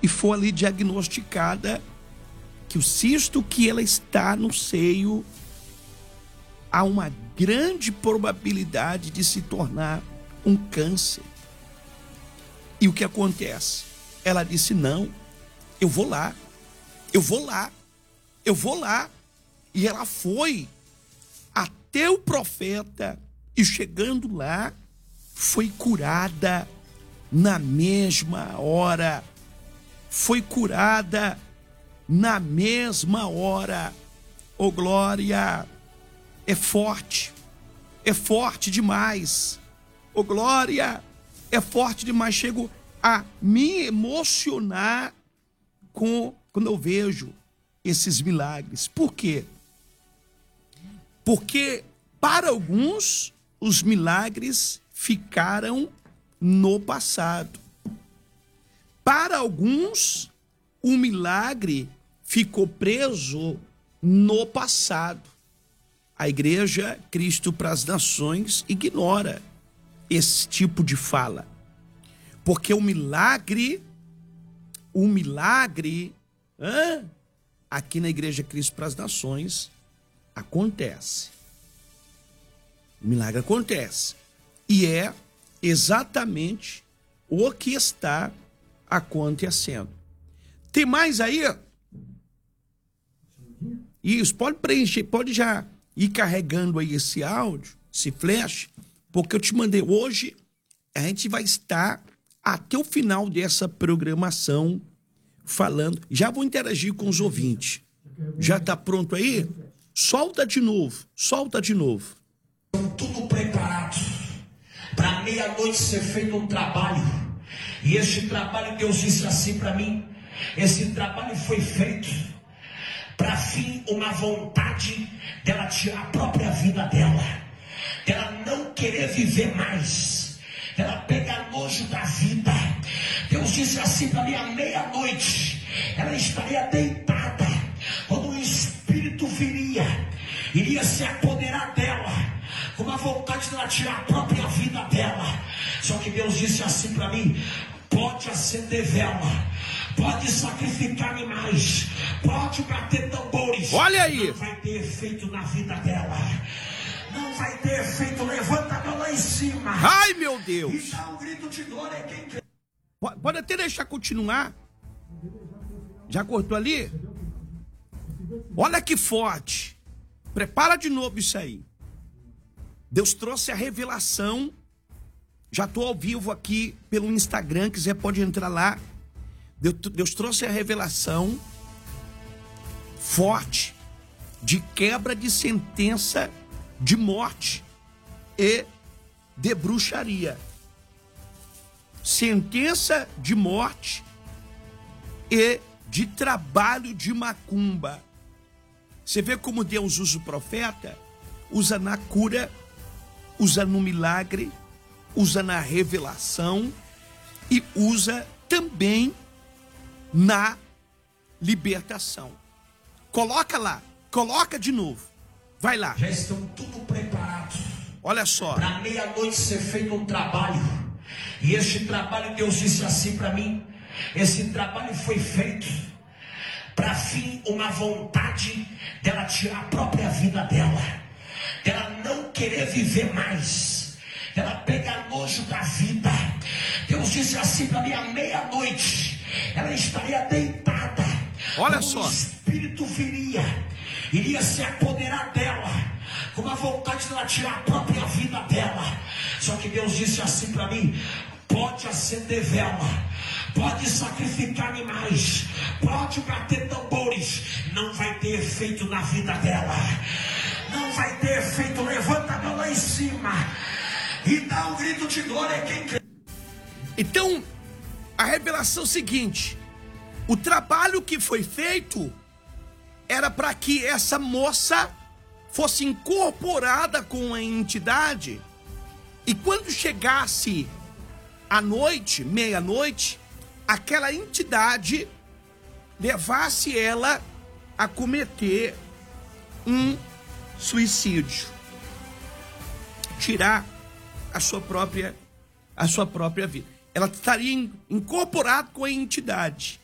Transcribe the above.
e foi ali diagnosticada que o cisto que ela está no seio há uma grande probabilidade de se tornar um câncer. E o que acontece? Ela disse: não, eu vou lá. E ela foi até o profeta e, chegando lá, foi curada na mesma hora. Ô, glória! É forte demais. Ô, glória! É forte demais. Chego a me emocionar quando eu vejo esses milagres. Por quê? Porque para alguns os milagres ficaram no passado. Para alguns o milagre ficou preso no passado. A Igreja Cristo para as Nações ignora esse tipo de fala. Porque o milagre, aqui na Igreja Cristo para as Nações, acontece. O milagre acontece. E é exatamente o que está acontecendo. Tem mais aí? Isso, pode preencher, pode já ir carregando aí esse áudio, esse flash, porque eu te mandei hoje. A gente vai estar até o final dessa programação falando. Já vou interagir com os ouvintes. Já está pronto aí? Solta de novo. Estão tudo preparado para meia-noite ser feito um trabalho. E este trabalho, Deus disse assim para mim: esse trabalho foi feito para fim uma vontade dela tirar a própria vida dela não querer viver mais, dela pegar nojo da vida. Deus disse assim para mim: à meia-noite ela estaria deitada, quando o Espírito iria se apoderar dela, com uma vontade dela tirar a própria vida dela. Só que Deus disse assim para mim: pode acender vela, pode sacrificar animais, pode bater tambores. Olha aí! Não vai ter efeito na vida dela. Não vai ter efeito. Levanta a mão lá em cima. Ai, meu Deus! E dá um grito de glória quem quer. Pode até deixar continuar. Já cortou ali? Olha que forte. Prepara de novo isso aí. Deus trouxe a revelação. Já estou ao vivo aqui pelo Instagram. Quiser pode entrar lá. Deus trouxe a revelação forte de quebra de sentença de morte e de bruxaria. Sentença de morte e de trabalho de macumba. Você vê como Deus usa o profeta? Usa na cura, usa no milagre, usa na revelação e usa também na libertação. Coloca lá, coloca de novo. Vai lá. Já estão tudo preparados. Olha só. Para meia-noite ser feito um trabalho. E este trabalho, Deus disse assim para mim: esse trabalho foi feito para fim uma vontade dela tirar a própria vida dela não querer viver mais, dela pegar nojo da vida. Deus disse assim para mim: à meia-noite ela estaria deitada. Olha só. O Espírito iria se apoderar dela, com uma vontade dela tirar a própria vida dela. Só que Deus disse assim para mim: pode acender vela, pode sacrificar animais, pode bater tambores. Não vai ter efeito na vida dela. Não vai ter efeito. Levanta a mão lá em cima e dá um grito de glória quem quer. Então, a revelação é o seguinte: o trabalho que foi feito era para que essa moça fosse incorporada com a entidade, e quando chegasse à noite, meia-noite, aquela entidade levasse ela a cometer um suicídio, tirar a sua própria vida. Ela estaria incorporada com a entidade.